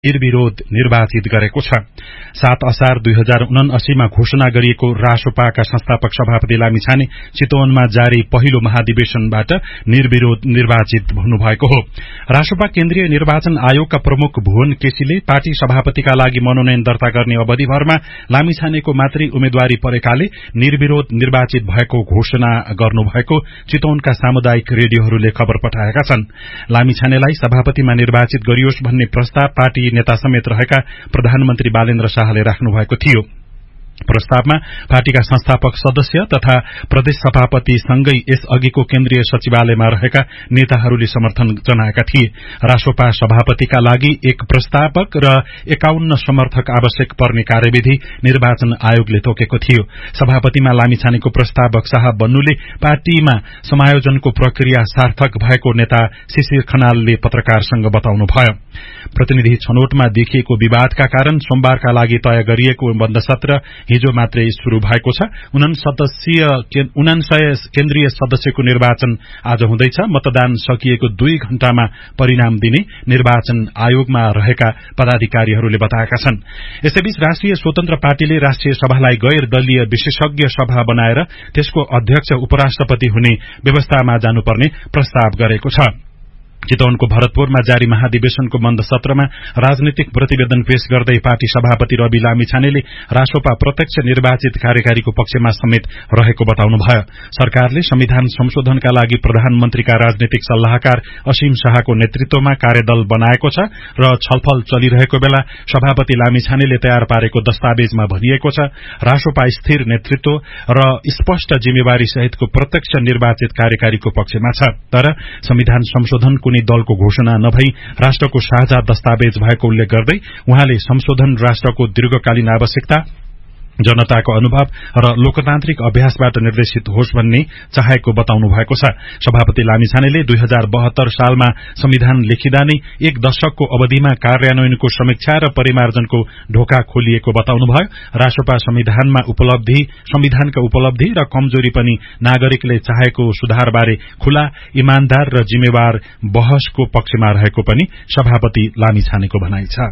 निर्विरोध निर्वाचित गरेको छ। 7 असार 2079 मा घोषणा गरिएको रासोपाका संस्थापक सभापति लामिछाने चितवनमा जारी पहिलो महाधिवेशनबाट निर्विरोध निर्वाचित हुनुभएको हो। रासोपा केन्द्रीय निर्वाचन आयोगका प्रमुख भुवन केसीले पार्टी सभापतिका लागि मनोनयन दर्ता गर्ने अवधिभरमा लामिछानेको मात्रै उम्मेद्वारी परेकाले निर्विरोध निर्वाचित भएको घोषणा गर्नुभएको चितवनका सामुदायिक रेडियोहरूले खबर पठाएका छन्। लामिछानेलाई सभापतिमा निर्वाचित गरियोस् भन्ने प्रस्ताव पार्टी नेता समेत रहेका प्रधानमन्त्री बालेन्द्र शाहले राख्नु भएको थियो। प्रस्तावमा पार्टीका संस्थापक सदस्य तथा प्रदेश सभापति सँगै यस अघिको केन्द्रीय सचिवालयमा रहेका नेताहरूले समर्थन जनाएका थिए। रासोपा सभापतिका लागि 1 प्रस्तावक र 51 समर्थक आवश्यक पर्ने कार्यविधि निर्वाचन आयोगले तोकेको थियो। सभापतिमा लामिछानेको प्रस्तावक साहब बन्नुले पार्टीमा समायोजनको प्रक्रिया सार्थक भएको नेता शिशिर खनालले पत्रकारसँग बताउनुभयो। प्रतिनिधि छनौटमा देखिएको विवादका कारण सोमबारका लागि तय गरिएको बन्द सत्र हिजो मात्रै शुरू भएको छ। 49 केन्द्रीय सदस्यको निर्वाचन आज हुँदैछ। मतदान सकिएको 2 घण्टामा परिणाम दिने निर्वाचन आयोगमा रहेका पदाधिकारीहरूले बताएका छन्। यसैबीच राष्ट्रिय स्वतन्त्र पार्टीले राष्ट्रिय सभालाई गैर दलीय विशेषज्ञ सभा बनाएर त्यसको अध्यक्ष उपराष्ट्रपति हुने व्यवस्थामा जानुपर्ने प्रस्ताव गरेको छ। चितवनको भरतपुरमा जारी महाधिवेशनको बन्द सत्रमा राजनीतिक प्रतिवेदन पेश गर्दै पार्टी सभापति रवि लामिछानेले रासोपा प्रत्यक्ष निर्वाचित कार्यकारीको पक्षमा समेत रहेको बताउनुभयो। सरकारले संविधान संशोधनका लागि प्रधानमन्त्रीका राजनीतिक सल्लाहकार असीम शाहको नेतृत्वमा कार्यदल बनाएको छ र छलफल चलिरहेको बेला सभापति लामिछानेले तयार पारेको दस्तावेजमा भनिएको छ रासोपा स्थिर नेतृत्व र स्पष्ट जिम्मेवारी सहितको प्रत्यक्ष निर्वाचित कार्यकारीको पक्षमा छ। तर संविधान संशोधन कुनै दलको घोषणा नभई राष्ट्रको साझा दस्तावेज भएको उल्लेख गर्दै उहाँले संशोधन राष्ट्रको दीर्घकालीन आवश्यकता, जनताको अनुभव र लोकतान्त्रिक अभ्यासबाट निर्देशित होस् भन्ने चाहेको बताउनु भएको छ। सभापति लामिछानेले 2072 सालमा संविधान लेखिँदा नै 1 दशकको अवधिमा कार्यान्वयनको समीक्षा र परिमार्जनको ढोका खोलिएको बताउनुभयो। रासोपा संविधानका उपलब्धि र कमजोरी पनि नागरिकले चाहेको सुधारबारे खुला, इमानदार र जिम्मेवार बहसको पक्षमा रहेको पनि सभापति लामिछानेको भनाइ छ।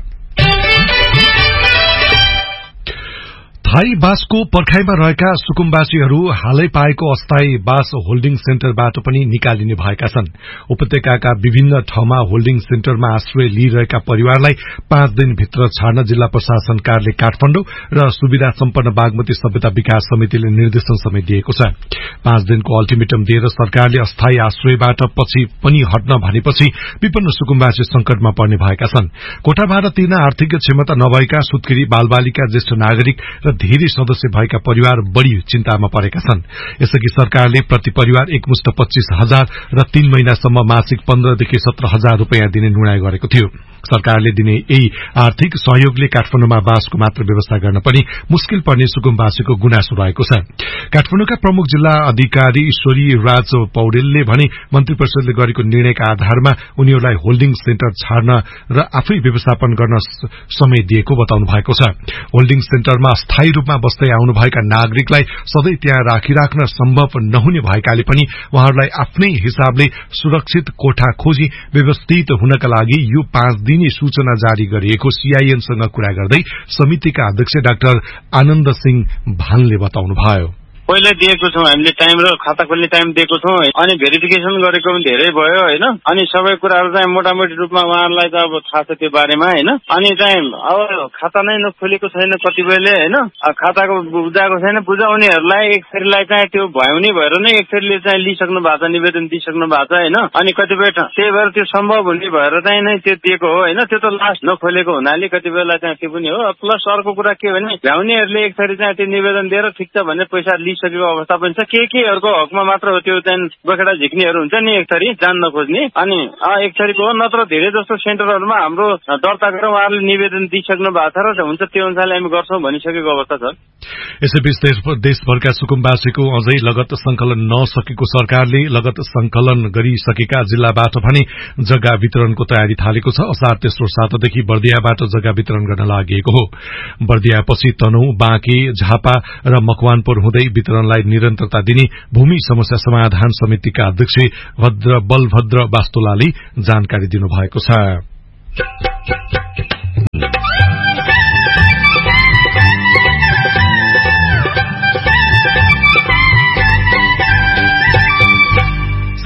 थाई बाँसको पर्खाइमा रहेका सुकुम्बासीहरू हालै पाएको अस्थायी बाँस होल्डिङ सेन्टरबाट पनि निकालिने भएका छन्। उपत्यकाका विभिन्न ठाउँमा होल्डिङ सेन्टरमा आश्रय लिइरहेका परिवारलाई 5 दिनभित्र छाड्न जिल्ला प्रशासन कार्यालय काठमाडौँ र सुविधा सम्पन्न बागमती सभ्यता विकास समितिले निर्देशन समेत दिएको छ। 5 दिनको अल्टिमेटम दिएर सरकारले अस्थायी आश्रयबाट पछि पनि हट्न भनेपछि विपन्न सुकुम्बासी संकटमा पर्ने भएका छन्। कोठा भाडा तिर्न आर्थिक क्षमता नभएका सुत्केरी, बालबालिका, ज्येष्ठ नागरिक र धेरै सदस्य भएका परिवार बढ़ी चिन्तामा परेका छन्। यसअघि सरकारले प्रति परिवार एकमुष्ट 25,000 र 3 महिनासम्म मासिक 15 देखि 17,000 रुपैयाँ दिने निर्णय गरेको थियो। सरकारले दिने यही आर्थिक सहयोगले काठमाडौँमा बाँसको मात्र व्यवस्था गर्न पनि मुस्किल पर्ने सुकुम्बासीको गुनासो रहेको छ। काठमाडौँका प्रमुख जिल्ला अधिकारी ईश्वरी राज पौडेलले भने मन्त्री परिषदले गरेको निर्णयका आधारमा उनीहरूलाई होल्डिङ सेन्टर छाड्न र आफै व्यवस्थापन गर्न समय दिएको बताउनु भएको छ। होल्डिङ सेन्टरमा स्थायी रूपमा बस्दै आउनुभएका नागरिकलाई सधैँ त्यहाँ राखिराख्न सम्भव नहुने भएकाले पनि उहाँहरूलाई आफ्नै हिसाबले सुरक्षित कोठा खोजी व्यवस्थित हुनका लागि यो 5 दिने सूचना जारी गरिएको सीआईएनसँग कुरा गर्दै समितिका अध्यक्ष डाक्टर आनन्द सिंह भानले बताउनुभयो। पहिला दिएको छौं हामीले टाइम र खाता खोल्ने टाइम दिएको छौं अनि भेरिफिकेसन गरेको पनि धेरै भयो हैन। अनि सबै कुराहरु चाहिँ मोटामोटी रूपमा उहाँहरुलाई त अब थाहा छ त्यो बारेमा हैन। अनि चाहिँ अब खाता नै नखोलेको छैन कतिबेले हैन, खाताको बुझाएको छैन, बुझाउनेहरुलाई एक फेरिलाई चाहिँ त्यो भ्याउने भएर नै एक फेरिले चाहिँ लिइसक्नु भएको छ, निवेदन दिइसक्नु भएको छ हैन। अनि कतिपय त्यही भएर त्यो सम्भव हुने भएर चाहिँ नै त्यो दिएको हो हैन। त्यो त लास्ट नखोलेको हुनाले कतिबेला चाहिँ त्यो पनि हो। प्लस अर्को कुरा के भने भ्याउनेहरुले एक फेरि चाहिँ त्यो निवेदन दिएर ठिक छ भने पैसा सकेको अवस्था पनि छ। केहीहरुको हकमा मात्र हो त्यो चाहिँ बखेडा झिक्नेहरु हुन्छ नि, एक थरी जान नखोज्ने। अनि एक थरीको हो, नत्र धेरै जस्तो सेन्टरहरुमा हाम्रो दर्ता गरेर उहाँहरुले निवेदन दिइसक्नु भएको छ र हुन्छ त्यो अनुसारले हामी गर्छौं भनिसकेको अवस्था छ। यसैबीच देशभरका सुकुम्बासीको अझै लगत संकलन नसकेको सरकारले लगत संकलन गरिसकेका जिल्लाबाट भने जग्गा वितरणको तयारी थालेको छ। असार तेस्रो सातादेखि बर्दियाबाट जग्गा वितरण गर्न लागि हो। बर्दियापछि तनहु, बाँके, झापा र मकवानपुर हुँदै वितरणलाई निरन्तरता दिने भूमि समस्या समाधान समितिका अध्यक्ष बलभद्र वास्तोलाले जानकारी दिनुभएको छ।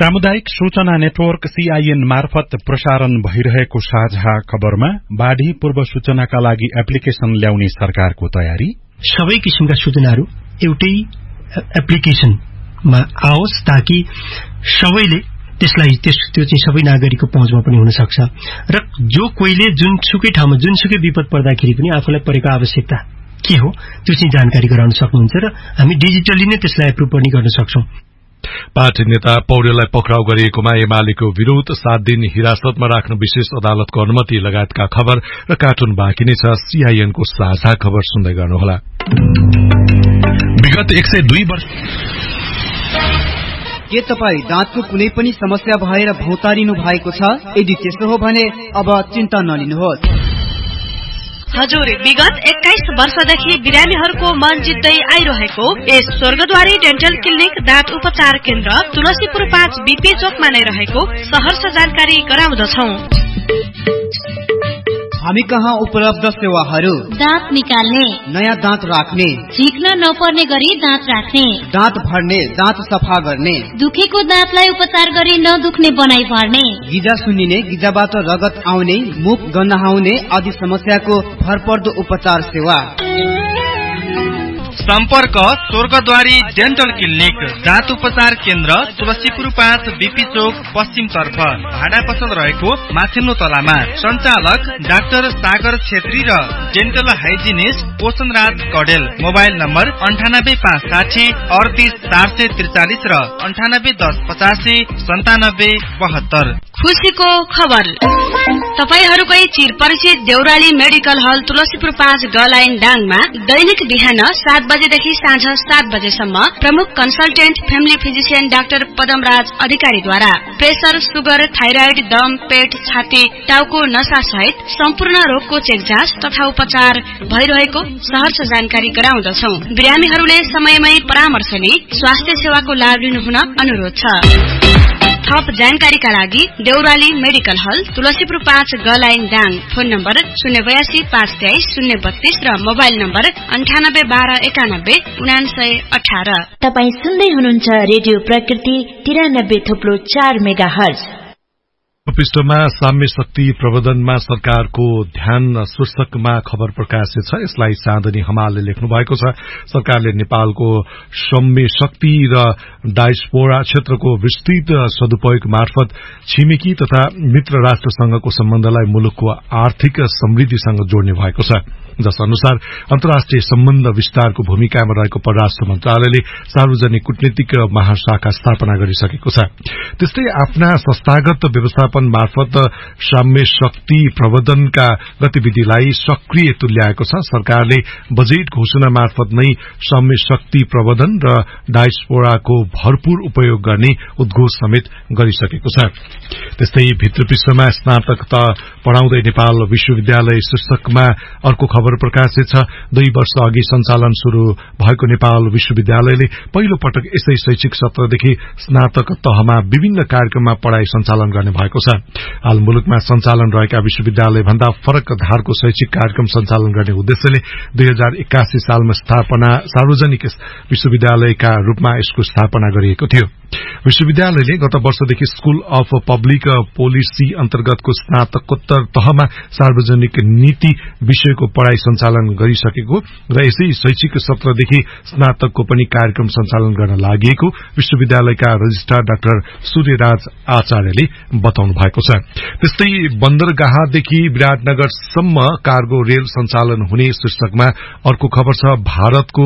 सामुदायिक सूचना नेटवर्क सीआईएन मार्फत प्रसारण भइरहेको साझा खबरमा बाढ़ी पूर्व सूचनाका लागि एप्लिकेशन ल्याउने सरकारको तयारी, सबै किसिमका सूचनाहरू एउटै एप्लिकेशनमा आओस् ताकि सबैले त्यसलाई त्यो चाहिँ सबै नागरिकको पहुँचमा पनि हुन सक्छ र जो कोहीले जुनसुकै ठाउँमा जुनसुकै विपद पर्दाखेरि पनि आफूलाई परेको आवश्यकता के हो त्यो चाहिँ जानकारी गराउन सक्नुहुन्छ र हामी डिजिटली नै त्यसलाई एप्रुभ पनि गर्न सक्छौं। पार्टी नेता पौडेललाई पक्राउ गरिएकोमा एमालेको विरोध, 7 दिन हिरासतमा राख्न विशेष अदालतको अनुमति लगायतका खबर र कार्टुन बाँकी नै छ। सीआईएनको साझा खबर सुन्दै गर्नुहोला। विगत 102 वर्ष के तपाई दाँतको कुनै पनि समस्या भएर भौतारिनु भएको छ? यदि त्यसो हो भने अब चिन्ता नलिनुहोस्। हजुर, विगत 21 वर्षदेखि बिरामीहरूको मन जित्दै आइरहेको यस स्वर्गद्वारी डेन्टल क्लिनिक दाँत उपचार केन्द्र तुलसीपुर 5 बीपी चोकमा नै रहेको सहर्ष जानकारी गराउँदछौ। हामी कहाँ उपलब्ध सेवाहरू: दाँत निकाल्ने, नयाँ दाँत राख्ने, झिक्न नपर्ने गरी दाँत राख्ने, दाँत भर्ने, दाँत सफा गर्ने, दुखेको दाँतलाई उपचार गरी नदुख्ने बनाई पार्ने, गिजा सुन्निने, गिजाबाट रगत आउने, मुख गन्हाउने आदि समस्याको भरपर्दो उपचार सेवा। सम्पर्क स्वर्गद्वारी डेन्टल क्लिनिक दाँत उपचार केन्द्र तुलसीपुर 5 बीपी चोक पश्चिम तर्फ भाडा पसल रहेको माथिल्लो तलामा। सञ्चालक डाक्टर सागर छेत्री र dental hygienist पोषणराज Kadel. Mobile number 9856 38 443 र 9810 85 97 72। खुसीको खबर, तपाईहरूकै चिर परिचित देउराली मेडिकल हल तुलसीपुर 5 गलाइन डाङमा दैनिक बिहान 7 बजेदेखि साँझ 7 बजेसम्म प्रमुख consultant family physician doctor Padamraj अधिकारीद्वारा प्रेसर, सुगर, थाइराइड, दम, पेट, छाती, टाउको नसा सहित सम्पूर्ण रोगको चेक जाँच तथा उपचार भइरहेको सहर्ष जानकारी गराउँदछौ। बिरामीहरूले समयमै परामर्श लिई स्वास्थ्य सेवाको लाभ लिनुहुन अनुरोध छ। थप जानकारीका लागि देउराली मेडिकल हल तुलसीपुर 5 गलाइन डाङ। फोन नम्बर 082 523 032 र मोबाइल नम्बर 98 12 91 99 18। तपाई सुन्दै हुनुहुन्छ रेडियो प्रकृति 93.4 मेगाहर्ज। पृष्ठमा साम्य शक्ति प्रबन्धनमा सरकारको ध्यान शीर्षकमा खबर प्रकाशित छ। यसलाई चाँदनी हमालले लेख्नु भएको छ। सरकारले नेपालको साम्य शक्ति र डायस्पोरा क्षेत्रको विस्तृत सदुपयोग मार्फत छिमेकी तथा मित्र राष्ट्रसँगको सम्बन्धलाई मुलुकको आर्थिक समृद्धिसँग जोड्ने भएको छ। जस अनुसार अन्तर्राष्ट्रिय सम्बन्ध विस्तारको भूमिकामा रहेको परराष्ट्र मन्त्रालयले सार्वजनिक कूटनीतिक महाशाखा स्थापना गरिसकेको छ। त्यस्तै आफ्ना संस्थागत व्यवस्थापन मार्फत साम्य शक्ति प्रबन्धनका गतिविधिलाई सक्रिय तुल्याएको छ। सरकारले बजेट घोषणा मार्फत नै साम्य शक्ति प्रबन्धन र डायस्पोराको भरपूर उपयोग गर्ने उद्घोष समेत गरिसकेको छ। त्यस्तै भित्र पृष्ठमा स्नातकता पढाउँदै नेपाल विश्वविद्यालय शीर्षकमा अर्को खबर प्रकाशित छ। 2 वर्ष अघि सञ्चालन शुरू भएको नेपाल विश्वविद्यालयले पहिलो पटक यसै शैक्षिक सत्रदेखि स्नातक तहमा विभिन्न कार्यक्रममा पढ़ाई सञ्चालन गर्ने भएको छ। हाल मुलुकमा सञ्चालन रहेका विश्वविद्यालय भन्दा फरक धारको शैक्षिक कार्यक्रम सञ्चालन गर्ने उद्देश्यले 2081 सालमा स्थापना सार्वजनिक विश्वविद्यालयका रूपमा यसको स्थापना गरिएको थियो। विश्वविद्यालयले गत वर्षदेखि स्कूल अफ पब्लिक पोलिसी अन्तर्गतको स्नातकोत्तर तहमा सार्वजनिक नीति विषयको पढ़ाई सञ्चालन गरिसकेको र यसै शैक्षिक सत्रदेखि स्नातकको पनि कार्यक्रम सञ्चालन गर्न लागि विश्वविद्यालयका रजिस्ट्रार डाक्टर सूर्यराज आचार्यले बताउनु भएको छ। त्यस्तै बन्दरगाहदेखि विराटनगरसम्म कार्गो रेल सञ्चालन हुने शीर्षकमा अर्को खबर छ। भारतको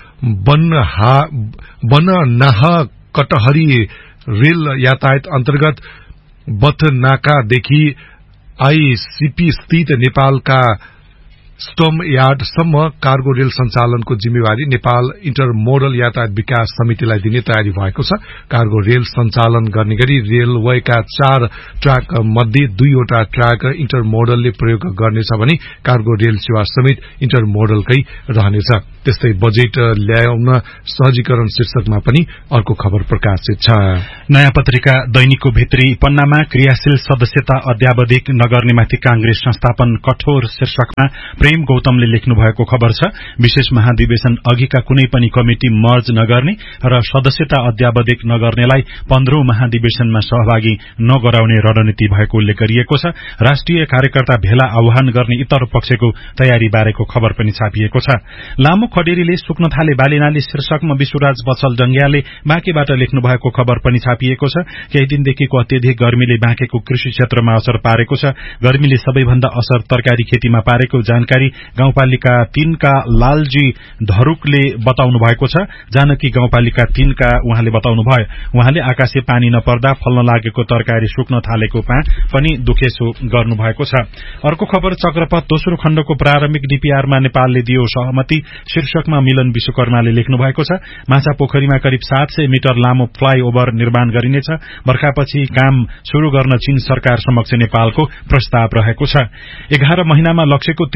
बननाह कटहरी रेल यातायात अन्तर्गत बथनाकादेखि आईसीपी स्थित नेपालका स्टम यार्डसम्म कार्गो रेल सञ्चालनको जिम्मेवारी नेपाल इन्टरमोडल यातायात विकास समितिलाई दिने तयारी भएको छ। कार्गो रेल सञ्चालन गर्ने गरी रेलवेका 4 ट्र्याक मध्ये 2वटा ट्र्याक इन्टरमोडलले प्रयोग गर्नेछ भने कार्गो रेल सेवा समेत इन्टरमोडलकै रहनेछ। त्यस्तै बजेट ल्याउन सहजीकरण शीर्षकमा पनि अर्को खबर प्रकाशित छ। नयाँ पत्रिका दैनिकको भित्री पन्नामा क्रियाशील सदस्यता अध्यावधिक नगर्नेमाथि कांग्रेस संस्थापन कठोर शीर्षकमा प्रेम गौतमले लेख्नु भएको खबर छ। विशेष महाधिवेशन अघिका कुनै पनि कमिटी मर्ज नगर्ने र सदस्यता अध्यावधिक नगर्नेलाई 15औं महाधिवेशनमा सहभागी नगराउने रणनीति भएको उल्लेख गरिएको छ। राष्ट्रिय कार्यकर्ता भेला आह्वान गर्ने इतर पक्षको तयारी बारेको खबर पनि छापिएको छ। लामो खडेरीले सुक्न थाले बालीनाली शीर्षकमा विश्वराज बत्सल जंगियाले बाँकेबाट लेख्नु भएको खबर पनि छापिएको छ। केही दिनदेखिको अत्यधिक गर्मीले बाँकेको कृषि क्षेत्रमा असर पारेको छ। गर्मीले सबैभन्दा असर तरकारी खेतीमा पारेको जानकारी गाउँपालिका 3 का लालजी धरुकले बताउनु भएको छ। जानकी गाउँपालिका 3 का उहाँले बताउनु भयो। उहाँले आकाशे पानी नपर्दा फल्न लागेको तरकारी सुक्न थालेको पनि दुखेसो गर्नु भएको छ। अर्को खबर चक्रपथ दोस्रो खण्डको प्रारम्भिक डीपीआरमा नेपालले दियो सहमति शीर्षकमा मिलन विश्वकर्माले लेख्नु भएको छ। माछापोखरीमा करिब 700 मिटर लामो फ्लाईओभर निर्माण गरिनेछ। बर्खापछि काम शुरू गर्न चीन सरकार समक्ष नेपालको प्रस्ताव रहेको छ। 11 महिनामा लक्ष्यको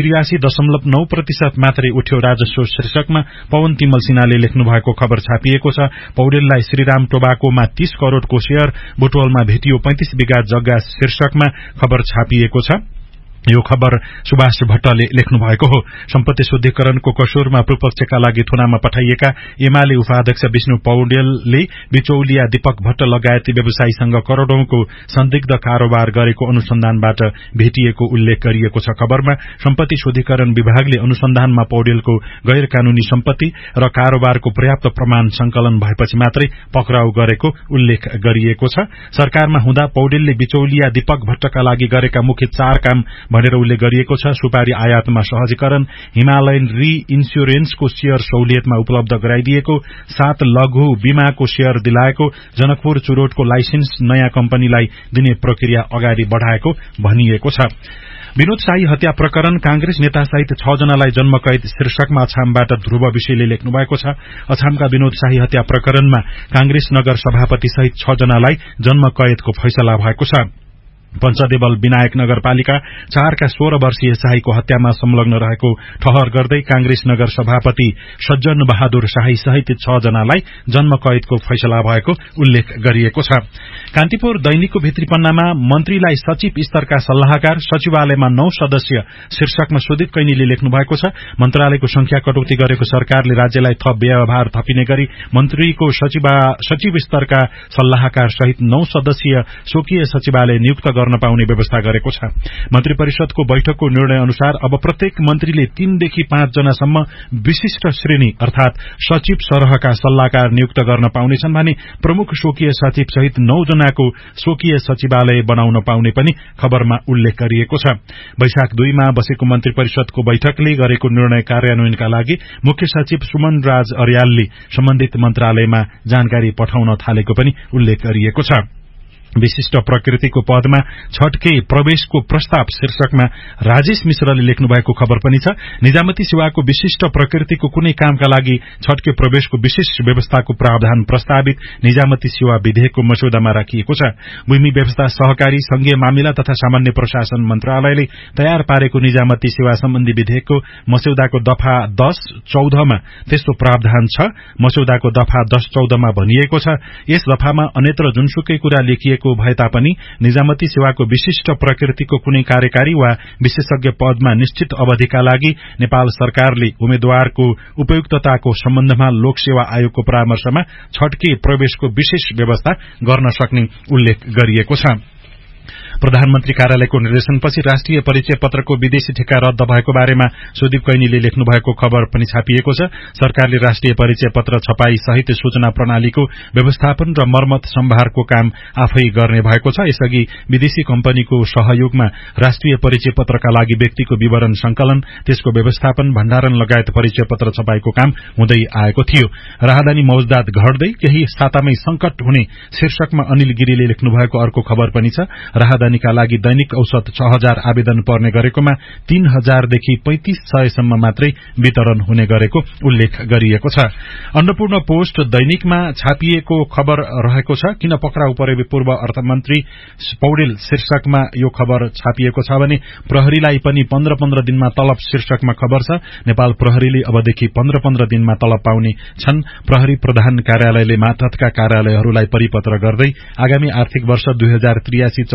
83.9% मात्रै उठ्यो राजस्व शीर्षकमा पवन तिमल सिन्हाले लेख्नु भएको खबर छापिएको छ। पौडेललाई श्रीराम टोबाकोमा 30 करोड़को शेयर, बुटवलमा भेटियो 35 बिघा जग्गा शीर्षकमा खबर छापिएको छ। यो खबर सुभाष भट्टले लेख्नु भएको हो। सम्पत्ति शुद्धिकरणको कसुरमा विपक्षका लागि थुनामा पठाइएका एमाले उपाध्यक्ष विष्णु पौडेलले बिचौलिया दीपक भट्ट लगायती व्यवसायीसँग करोड़ौंको संदिग्ध कारोबार गरेको अनुसन्धानबाट भेटिएको उल्लेख गरिएको छ। खबरमा सम्पत्ति शुद्धिकरण विभागले अनुसन्धानमा पौडेलको गैर कानूनी सम्पत्ति र कारोबारको पर्याप्त प्रमाण संकलन भएपछि मात्रै पक्राउ गरेको उल्लेख गरिएको छ। सरकारमा हुँदा पौडेलले बिचौलिया दीपक भट्टका लागि गरेका मुख्य 4 काम भनेर उल्लेख गरिएको छ। सुपारी आयातमा सहजीकरण, हिमालयन री इन्स्योरेन्सको शेयर सहुलियतमा उपलब्ध गराइदिएको, 7 लघु बीमाको शेयर दिलाएको, जनकपुर चुरोटको लाइसेन्स नयाँ कम्पनीलाई दिने प्रक्रिया अगाडि बढ़ाएको भनिएको छ। विनोद शाही हत्या प्रकरण कांग्रेस नेता सहित 6 जनालाई जन्मकैद शीर्षकमा अछामबाट ध्रुव विषयले लेख्नु भएको छ। अछामका विनोद शाही हत्या प्रकरणमा कांग्रेस नगर सभापति सहित 6 जनालाई जन्मकैदको फैसला भएको छ। पञ्चदेवल विनायक नगरपालिका 4 का 16 वर्षीय शाहीको हत्यामा संलग्न रहेको ठहर गर्दै कांग्रेस नगर सभापति सज्जन बहादुर शाही सहित 6 जनालाई जन्मकैदको फैसला भएको उल्लेख गरिएको छ। कान्तिपुर दैनिकको भित्री पन्नामा मन्त्रीलाई सचिव स्तरका सल्लाहकार, सचिवालयमा 9 सदस्य शीर्षकमा सुदीप कैनीले लेख्नु भएको छ। मन्त्रालयको संख्या कटौती गरेको सरकारले राज्यलाई थप व्यवहार थपिने गरी मन्त्रीको सचिव स्तरका सल्लाहकार सहित 9 सदस्यीय स्वकीय सचिवालय नियुक्त गर्न पाउने व्यवस्था गरेको छ। मन्त्री परिषदको बैठकको निर्णय अनुसार अब प्रत्येक मन्त्रीले 3 देखि 5 जनासम्म विशिष्ट श्रेणी अर्थात सचिव सरहका सल्लाहकार नियुक्त गर्न पाउनेछन् भने प्रमुख स्वकीय सचिव सहित 9 जनाको स्वकीय सचिवालय बनाउन पाउने पनि खबरमा उल्लेख गरिएको छ। वैशाख 2 मा बसेको मन्त्री परिषदको बैठकले गरेको निर्णय कार्यान्वयनका लागि मुख्य सचिव सुमन राज अर्यालले सम्बन्धित मन्त्रालयमा जानकारी पठाउन थालेको पनि उल्लेख गरिएको छ। विशिष्ट प्रकृतिको पदमा छटके प्रवेशको प्रस्ताव शीर्षकमा राजेश मिश्रले लेख्नु भएको खबर पनि छ। निजामती सेवाको विशिष्ट प्रकृतिको कुनै कामका लागि छटके प्रवेशको विशेष व्यवस्थाको प्रावधान प्रस्तावित निजामती सेवा विधेयकको मस्यौदामा राखिएको छ। भूमि व्यवस्था, सहकारी, संघीय मामिला तथा सामान्य प्रशासन मन्त्रालयले तयार पारेको निजामती सेवा सम्बन्धी विधेयकको मस्यौदाको दफा 10-14 मा त्यस्तो प्रावधान छ। मस्यौदाको दफा 10-14 मा भनिएको छ, यस दफामा अन्यत्र जुनसुकै कुरा लेखिएको भए तापनि निजामती सेवाको विशिष्ट प्रकृतिको कुनै कार्यकारी वा विशेषज्ञ पदमा निश्चित अवधिका लागि नेपाल सरकारले उम्मेद्वारको उपयुक्तताको सम्बन्धमा लोकसेवा आयोगको परामर्शमा छटके प्रवेशको विशेष व्यवस्था गर्न सक्ने उल्लेख गरिएको छ। प्रधानमन्त्री कार्यालयको निर्देशनपछि राष्ट्रिय परिचय पत्रको विदेशी ठेक्का रद्द भएको बारेमा सुदीप कैनीले लेख्नु भएको खबर पनि छापिएको छ। सरकारले राष्ट्रिय परिचय पत्र छपाई सहित सूचना प्रणालीको व्यवस्थापन र मर्मत सम्भारको काम आफै गर्ने भएको छ। यसअघि विदेशी कम्पनीको सहयोगमा राष्ट्रिय परिचय पत्रका लागि व्यक्तिको विवरण संकलन, त्यसको व्यवस्थापन, भण्डारण लगायत परिचय पत्र छपाईको काम हुँदै आएको थियो। राहदानी मौजदात घट्दै केही सातामै संकट हुने शीर्षकमा अनिल गिरीले लेख्नु भएको अर्को खबर पनि छ। राहदानीका लागि दैनिक औसत 6000 आवेदन पर्ने गरेकोमा 3000 देखि 3500 सम्म मात्रै वितरण हुने गरेको उल्लेख गरिएको छ। अन्नपूर्ण पोस्ट दैनिकमा छापिएको खबर रहेको छ, किन पक्राउ परे पूर्व अर्थमन्त्री पौडेल शीर्षकमा यो खबर छापिएको छ भने प्रहरीलाई पनि 15-15 दिनमा तलब शीर्षकमा खबर छ। नेपाल प्रहरीले अबदेखि 15-15 दिनमा तलब पाउने छन्। प्रहरी प्रधान कार्यालयले मातहतका कार्यालयहरूलाई परिपत्र गर्दै आगामी आर्थिक वर्ष 2083-84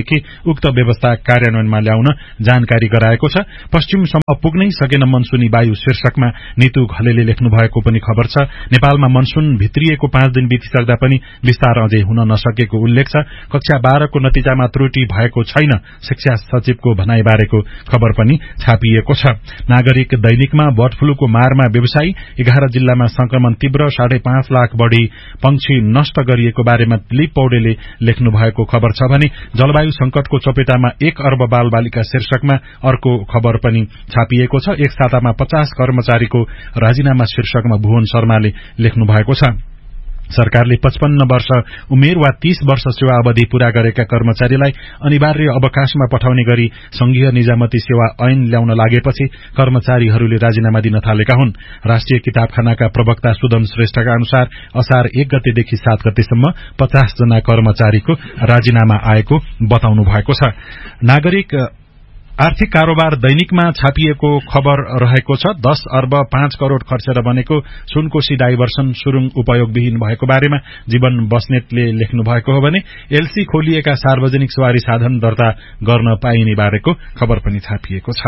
गतेदेखि उक्त व्यवस्था कार्यान्वयनमा ल्याउन जानकारी गराएको छ। पश्चिमसम्म पुग्नै सकेन मनसुनी वायु शीर्षकमा नितु घलेले लेख्नु भएको पनि खबर छ। नेपालमा मनसुन भित्रिएको 5 दिन बितिसक्दा पनि विस्तार अझै हुन नसकेको उल्लेख छ। कक्षा 12 को नतिजामा त्रुटि भएको छैन, शिक्षा सचिवको भनाइबारेको खबर पनि छापिएको छ। नागरिक दैनिकमा बर्ड फ्लूको मारमा व्यवसायी, 11 जिल्लामा संक्रमण तीव्र, 5.5 लाख बढ़ी पंक्षी नष्ट गरिएको बारेमा दिलीप पौडेलले लेख्नु भएको खबर छ भने जलवायु संकटको चपेटामा 1 अर्ब बालबालिका शीर्षकमा अर्को खबर पनि छापिएको छ। एक सातामा 50 कर्मचारीको राजीनामा शीर्षकमा भुवन शर्माले लेख्नु भएको छ। सरकारले 55 वर्ष उमेर वा 30 वर्ष सेवा अवधि पूरा गरेका कर्मचारीलाई अनिवार्य अवकाशमा पठाउने गरी संघीय निजामती सेवा ऐन ल्याउन लागेपछि कर्मचारीहरूले राजीनामा दिन थालेका हुन्। राष्ट्रिय किताबखानाका प्रवक्ता सुदम श्रेष्ठका अनुसार असार 1 गतेदेखि 7 गतेसम्म 50 जना कर्मचारीको राजीनामा आएको बताउनु भएको छ। नागरिक आर्थिक कारोबार दैनिकमा छापिएको खबर रहेको छ। 10 अर्ब 5 करोड़ खर्चेर बनेको सुनकोशी डाइभर्सन सुरुङ उपयोगविहीन भएको बारेमा जीवन बस्नेतले लेख्नु भएको हो भने एलसी खोलिएका सार्वजनिक सवारी साधन दर्ता गर्न पाइने बारेको खबर पनि छापिएको छ।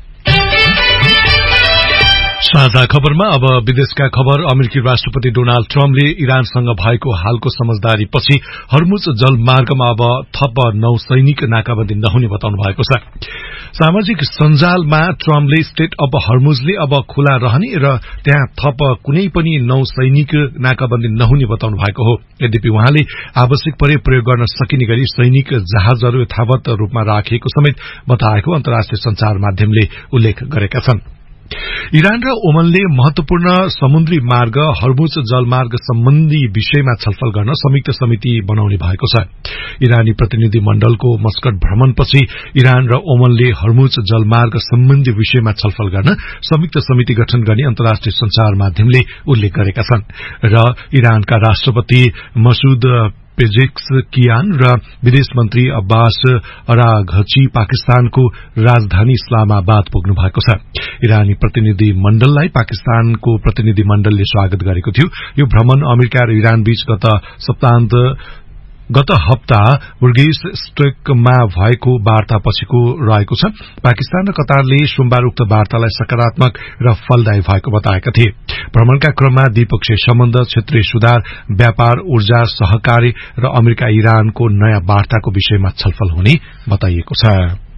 साझा खबरमा अब विदेशका खबर। अमेरिकी राष्ट्रपति डोनाल्ड ट्रम्पले इरानसँग भएको हालको समझदारीपछि हर्मुज जलमार्गमा अब थप नौसैनिक नाकाबन्दी नहुने बताउनु भएको छ। सामाजिक सञ्जालमा ट्रम्पले स्टेट अफ हर्मुजले अब खुला रहने र त्यहाँ थप कुनै पनि नौसैनिक नाकाबन्दी नहुने बताउनु भएको हो। यद्यपि उहाँले आवश्यक परे प्रयोग गर्न सकिने गरी सैनिक जहाजहरू यथावत रूपमा राखिएको समेत बताएको अन्तर्राष्ट्रिय संचार माध्यमले उल्लेख गरेका छन्। इरान र ओमनले महत्वपूर्ण समुद्री मार्ग हर्मुज जलमार्ग सम्बन्धी विषयमा छलफल गर्न संयुक्त समिति बनाउने भएको छ। इरानी प्रतिनिधि मण्डलको मस्कट भ्रमणपछि इरान र ओमनले हर्मुज जलमार्ग सम्बन्धी विषयमा छलफल गर्न संयुक्त समिति गठन गर्ने अन्तर्राष्ट्रिय संचार माध्यमले उल्लेख गरेका छन् र इरानका राष्ट्रपति मसूद पेजेक्सकियान र विदेश मन्त्री अब्बास अराघची पाकिस्तानको राजधानी इस्लामाबाद पुग्नु भएको छ। इरानी प्रतिनिधि मण्डललाई पाकिस्तानको प्रतिनिधि मण्डलले स्वागत गरेको थियो। यो भ्रमण अमेरिका र इरान बीच गत हप्ता बुर्गेस स्ट्रेकमा भएको वार्तापछिको रहेको छ। पाकिस्तान र कतारले सोमबार उक्त वार्तालाई सकारात्मक र फलदायी भएको बताएका थिए। भ्रमणका क्रममा द्विपक्षीय सम्बन्ध, क्षेत्रीय सुधार, व्यापार, ऊर्जा सहकारी र अमेरिका इरानको नयाँ वार्ताको विषयमा छलफल हुने बताइएको छ।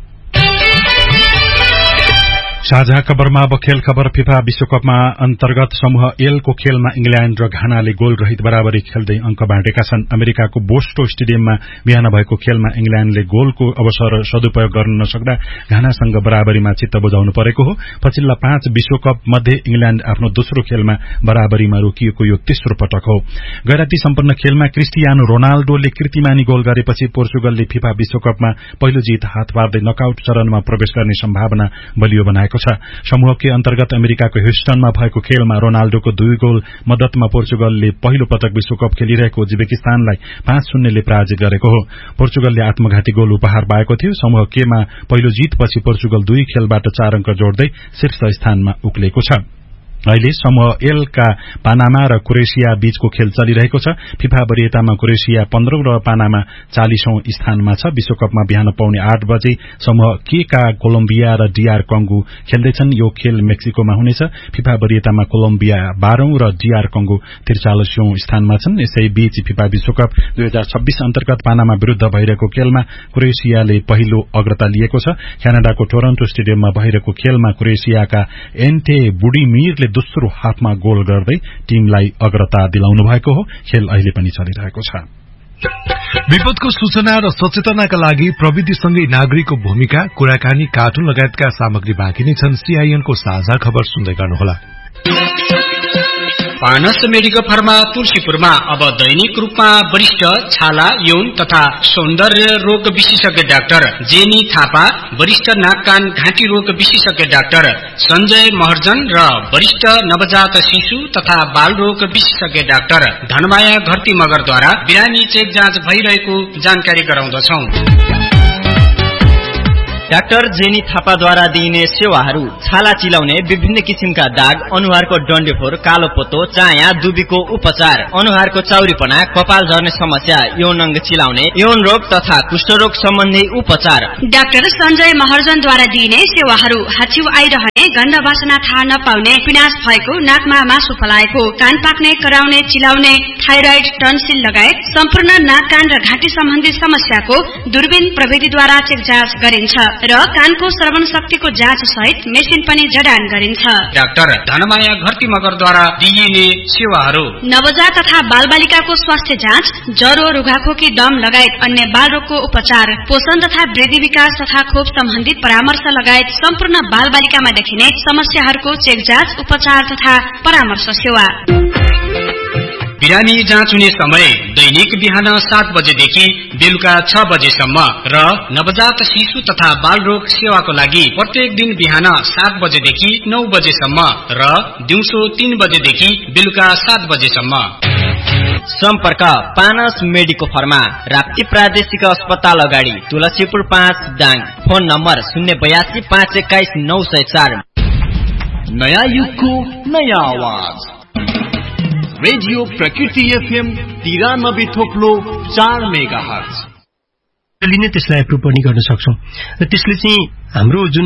साझा खबरमा अब खेल खबर। फिफा विश्वकपमा अन्तर्गत समूह एल को खेलमा इंग्ल्याण्ड र घानाले गोल रहित बराबरी खेल्दै अंक बाँडेका छन्। अमेरिकाको बोस्टो स्टेडियममा बिहान भएको खेलमा इंग्ल्याण्डले गोलको अवसर सदुपयोग गर्न नसक्दा घानासँग बराबरीमा चित्त बुझाउनु परेको हो। पछिल्ला 5 विश्वकप मध्ये इंग्ल्याण्ड आफ्नो दोस्रो खेलमा बराबरीमा रोकिएको यो तेस्रो पटक हो। गैराती सम्पन्न खेलमा क्रिस्टियानो रोनाल्डोले कीर्तिमानी गोल गरेपछि पोर्चुगलले फिफा विश्वकपमा पहिलो जित हात पार्दै नकआउट चरणमा प्रवेश गर्ने सम्भावना बलियो बनाएको छ। समूहकै अन्तर्गत अमेरिकाको ह्युस्टनमा भएको खेलमा रोनाल्डोको 2 गोल मद्दतमा पोर्चुगलले पहिलो पटक विश्वकप खेलिरहेको उज्बेकिस्तानलाई 5-0 ले पराजित गरेको हो। पोर्चुगलले आत्मघाती गोल उपहार पाएको थियो। समूह केमा पहिलो जितपछि पोर्चुगल 2 खेलबाट 4 अंक जोड्दै शीर्ष स्थानमा उक्लेको छ। अहिले समूह एल का पानामा र क्रोएसिया बीचको खेल चलिरहेको छ। फिफा वरियतामा क्रोएसिया 15औं र पानामा 40औं स्थानमा छ। विश्वकपमा बिहान पाउने 8 बजे समूह के का कोलम्बिया र डीआर कंगो खेल्दैछन्। यो खेल मेक्सिकोमा हुनेछ। फिफा वरियतामा कोलम्बिया 12औं र डीआर कंगो 43औं स्थानमा छन्। यसैबीच फिफा विश्वकप 2026 अन्तर्गत पानामा विरूद्ध भइरहेको खेलमा क्रोएसियाले पहिलो अग्रता लिएको छ। क्यानाडाको टोरन्टो स्टेडियममा भइरहेको खेलमा क्रोएसियाका एन्टे बुडिमिरले दोस्रो हाफमा गोल गर्दै टीमलाई अग्रता दिलाउनु भएको हो। खेल अहिले पनि चलिरहेको छ। विपदको सूचना र सचेतनाका लागि प्रविधिसँगै नागरिकको भूमिका, कुराकानी, कार्टुन लगायतका सामग्री बाँकी नै छन्। सीआईएनको साझा खबर सुन्दै गर्नुहोला। पानस मेडिकल फार्मा तुलसीपुरमा अब दैनिक रूपमा वरिष्ठ छाला, यौन तथा सौन्दर्य रोग विशेषज्ञ डाक्टर जेनी थापा, वरिष्ठ नाक कान घाँटी रोग विशेषज्ञ डाक्टर सञ्जय महर्जन र वरिष्ठ नवजात शिशु तथा बाल रोग विशेषज्ञ डाक्टर धनमाया घरती मगरद्वारा बिरामी चेक जाँच भइरहेको जानकारी गराउँदछौं। डाक्टर जेनी थापाद्वारा दिइने सेवाहरू छाला चिलाउने, विभिन्न किसिमका दाग, अनुहारको डन्डेफोर, कालो पोतो, चाया, दुबीको उपचार, अनुहारको चाउरीपना, कपाल झर्ने समस्या, यौन अंग चिलाउने, यौन रोग तथा कुष्ठरोग सम्बन्धी उपचार। डाक्टर सञ्जय महर्जनद्वारा दिइने सेवाहरू हाच्छिउ आइरहने, गन्ध वासना थाहा नपाउने, पिनास भएको, नाकमा मासु फलाएको, कान पाक्ने, कराउने, चिलाउने, थाइरोइड, टन्सिल लगायत सम्पूर्ण नाक, कान र घाँटी सम्बन्धी समस्याको दूरबीन प्रविधिद्वारा चेक जाँच गरिन्छ र कानको श्रवण शक्तिको जाँच सहित मेसिन पनि जडान गरिन्छ। डाक्टर धनमाया घरती मगरद्वारा दिइने सेवाहरू नवजात तथा बालबालिकाको स्वास्थ्य जाँच, ज्वरो, रुघाखोकी, दम लगायत अन्य बाल रोगको उपचार, पोषण तथा वृद्धि विकास तथा खोप सम्बन्धी परामर्श लगायत सम्पूर्ण बालबालिकामा देखिने समस्याहरूको चेक जाँच, उपचार तथा परामर्श सेवा। बिरामी जाँच हुने समय दैनिक बिहान 7 बजेदेखि बेलुका 6 बजेसम्म र नवजात शिशु तथा बाल रोग सेवाको लागि प्रत्येक दिन बिहान 7 बजेदेखि 9 बजेसम्म र दिउँसो 3 बजेदेखि बेलुका 7 बजेसम्म। सम्पर्क पानस मेडिको फर्मा, राप्ती प्रादेशिक अस्पताल अगाडि, तुलसीपुर 5 दाङ। Phone number 082 521 904। नयाँ युगको नयाँ आवाज, रेडियो प्रकृति FM 93.4 मेगाहर्ज। लिने त्यसलाई एप्रुभ पनि गर्न सक्छौं र त्यसले चाहिँ हाम्रो जुन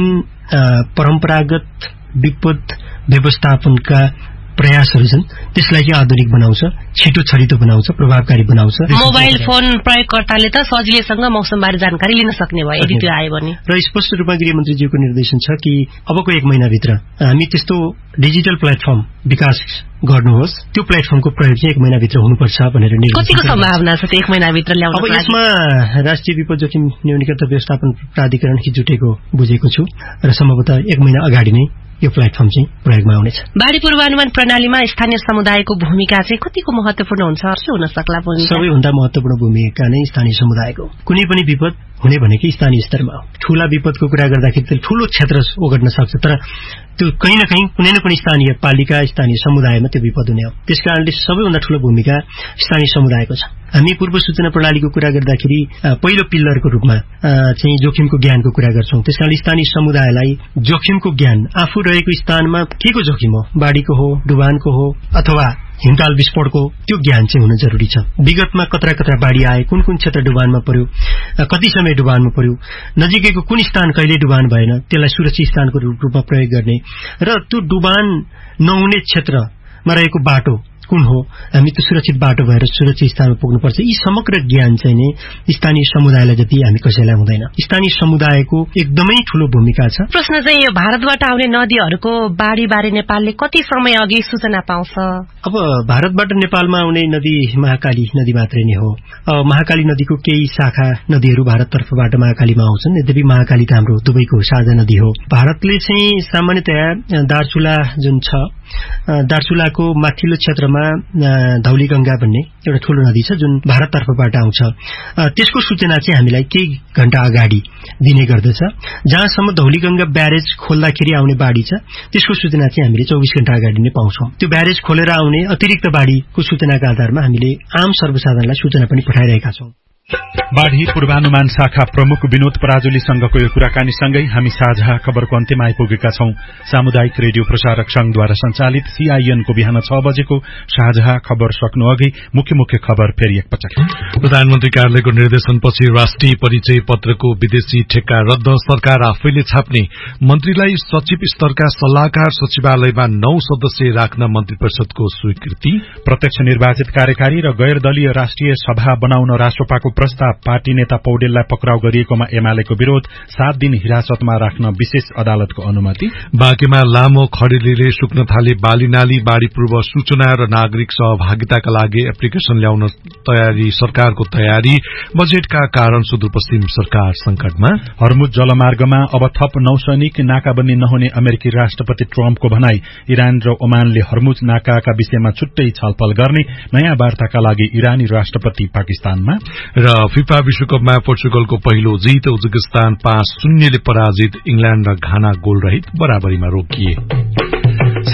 परम्परागत विपद व्यवस्थापनका प्रयासहरू छन् त्यसलाई चाहिँ आधुनिक बनाउँछ, छिटो छरितो बनाउँछ, प्रभावकारी बनाउँछ। मोबाइल फोन प्रयोगकर्ताले त सजिलैसँग मौसमबारे जानकारी लिन सक्ने भयो यदि त्यो आयो भने। र स्पष्ट रूपमा गृहमन्त्रीज्यूको निर्देशन छ कि अबको 1 महिनाभित्र हामी त्यस्तो डिजिटल प्लेटफर्म विकास गर्नुहोस्, त्यो प्लेटफर्मको प्रयोग चाहिँ 1 महिनाभित्र हुनुपर्छ भनेर निर्देशन। कतिको सम्भावना छ त्यो 1 महिनाभित्र ल्याउन? अब यसमा राष्ट्रिय विपद जोखिम न्यूनीकरण व्यवस्थापन प्राधिकरण जुटेको बुझेको छु र सम्भवतः 1 महिना अगाडि नै यो प्लेटफर्म चाहिँ प्रयोगमा आउनेछ। बाढी पूर्वानुमान प्रणालीमा स्थानीय समुदायको भूमिका चाहिँ कतिको महत्वपूर्ण हुन्छ? के हुन सक्ला? सबैभन्दा महत्वपूर्ण भूमिका नै स्थानीय समुदायको। कुनै पनि विपद हुने भनेकै स्थानीय स्तरमा हो। ठूला विपदको कुरा गर्दाखेरि ठूलो क्षेत्र ओगट्न सक्छ, तर त्यो कहीं न कहीं कुनै न कुनै स्थानीय पालिका, स्थानीय समुदायमा त्यो विपद हुने हो। त्यसकारणले सबैभन्दा ठूलो भूमिका स्थानीय समुदायको छ। हामी पूर्व सूचना प्रणालीको कुरा गर्दाखेरि पहिलो पिल्लरको रूपमा चाहिँ जोखिमको ज्ञानको कुरा गर्छौं। त्यसकारणले स्थानीय समुदायलाई जोखिमको ज्ञान, आफू रहेको स्थानमा के को जोखिम हो, बाढीको हो, डुबानको हो अथवा हिमताल विस्फोटको, त्यो ज्ञान चाहिँ हुन जरुरी छ। विगतमा कत्रा कत्रा बाढी आए, कुन कुन क्षेत्र डुबानमा पर्यो, कति समय डुबानमा पर्यो, नजिकैको कुन स्थान कहिले डुबान भएन, त्यसलाई सुरक्षित स्थानको रूपमा प्रयोग गर्ने र त्यो डुबान नहुने क्षेत्रमा रहेको बाटो कुन हो, हामी त्यो सुरक्षित बाटो भएर सुरक्षित स्थानमा पुग्नुपर्छ। यी समग्र ज्ञान चाहिँ नै स्थानीय समुदायलाई जति हामी कसैलाई हुँदैन। स्थानीय समुदायको एकदमै ठूलो भूमिका छ। प्रश्न चाहिँ यो भारतबाट आउने नदीहरूको बाढी बारे नेपालले कति समय अघि सूचना पाउँछ? अब भारतबाट नेपालमा आउने नदी महाकाली नदी मात्रै नै हो। महाकाली नदीको केही शाखा नदीहरू भारततर्फबाट महाकालीमा आउँछन्, यद्यपि महाकाली त हाम्रो दुवैको साझा नदी हो। भारतले चाहिँ सामान्यतया दार्चुला जुन छ, दार्चुलाको माथिल्लो क्षेत्रमा धौलीगंगा भन्ने एउटा ठूलो नदी छ जुन भारततर्फबाट आउँछ। त्यसको सूचना चाहिँ हामीलाई केही घण्टा अगाडि दिने गर्दछ। जहाँसम्म धौलीगंगा ब्यारेज खोल्दाखेरि आउने बाढी छ त्यसको सूचना चाहिँ हामीले 24 घण्टा अगाडि नै पाउँछौं। त्यो ब्यारेज खोलेर आउने अतिरिक्त बाढीको सूचनाका आधारमा हामीले आम सर्वसाधारणलाई सूचना पनि पठाइरहेका छौं। बाढ़ी पूर्वानुमान शाखा प्रमुख विनोद पराजुलीसँगको यो कुराकानीसँगै हामी साझा खबरको अन्त्यमा आइपुगेका छौं। सामुदायिक रेडियो प्रसारक संघद्वारा संचालित CIN को बिहान 6 बजेको साझा खबर सक्नु अघि मुख्य मुख्य खबर फेरि एकपटक। प्रधानमन्त्री कार्यालयको निर्देशनपछि राष्ट्रिय परिचय पत्रको विदेशी ठेक्का रद्द, सरकार आफैले छाप्ने, मन्त्रीलाई सचिव स्तरका सल्लाहकार सचिवालयमा 9 सदस्य राख्न मन्त्री परिषदको स्वीकृति। प्रत्यक्ष निर्वाचित कार्यकारी र गैर दलीय राष्ट्रिय सभा बनाउन राष्ट्रपाको प्रस्ताव, पार्टी नेता पौडेललाई पक्राउ गरिएकोमा एमालेको विरोध, 7 दिन हिरासतमा राख्न विशेष अदालतको अनुमति। बाँकीमा लामो खडेरीले सुक्न थाले बालीनाली, बाढ़ी पूर्व सूचना र नागरिक सहभागिताका लागि एप्लिकेशन ल्याउन तयारी, सरकारको तयारी, बजेटका कारण सुदूरपश्चिम सरकार संकटमा। हर्मुज जलमार्गमा अब थप नौसैनिक नाकाबन्दी नहुने अमेरिकी राष्ट्रपति ट्रम्पको भनाई। इरान र ओमानले हर्मुज नाकाका विषयमा छुट्टै छलफल गर्ने, नयाँ वार्ताका लागि इरानी राष्ट्रपति पाकिस्तानमा। र फिफा विश्वकपमा पोर्चुगलको पहिलो जित, उज्बेकिस्तान 5-0 ले पराजित, इंग्ल्याण्ड र घाना गोल रहित बराबरीमा रोकिए।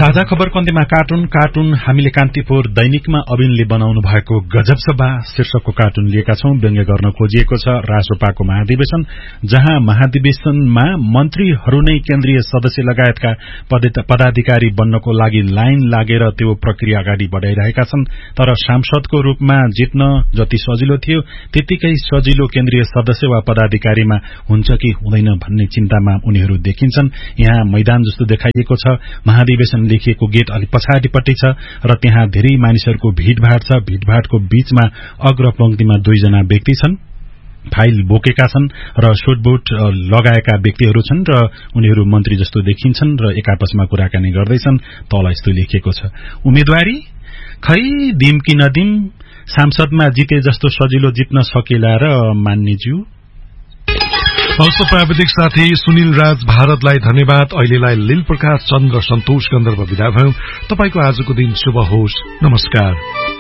साझा खबर कन्तीमा कार्टुन हामीले कान्तिपुर दैनिकमा अविनले बनाउनु भएको गजब सभा शीर्षकको कार्टुन लिएका छौं। व्यङ्ग्य गर्न खोजिएको छ रासोपाको महाधिवेशन, जहाँ महाधिवेशनमा मन्त्रीहरू नै केन्द्रीय सदस्य लगायतका पदाधिकारी बन्नको लागि लाइन लागेर त्यो प्रक्रिया अगाडि बढ़ाइरहेका छन्। तर सांसदको रूपमा जित्न जति सजिलो थियो त्यतिकै सजिलो केन्द्रीय सदस्य वा पदाधिकारीमा हुन्छ कि हुँदैन भन्ने चिन्तामा उनीहरू देखिन्छन्। यहाँ मैदान जस्तो देखाइएको छ। महाधिवेशन लेखिएको गेट अलि पछाडिपट्टि छ र त्यहाँ धेरै मानिसहरूको भीड़भाड़ छ। भीड़भाड़को बीचमा अग्रपंक्तिमा 2 जना व्यक्ति छन्, फाइल बोकेका छन् र सुटबुट लगाएका व्यक्तिहरू छन् र उनीहरू मन्त्री जस्तो देखिन्छन् र एकापसमा कुराकानी गर्दैछन्। तल यस्तो लेखिएको छ, उम्मेदवारी खै दिम कि नदिम, सांसदमा जिते जस्तो सजिलो जित्न सकेला र मान्नेज्यू। अल्प प्राविधिक साथी सुनिल राज भारतलाई धन्यवाद। अहिलेलाई लील प्रकाश चन्द्र सन्तोष गन्धर्व विदा भयौं। तपाईको आजको दिन शुभ होस्। नमस्कार।